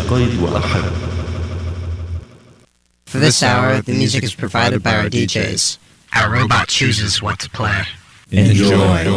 عقائد وأحد. For this hour, the music is provided by our DJs. Our robot chooses what to play. Enjoy.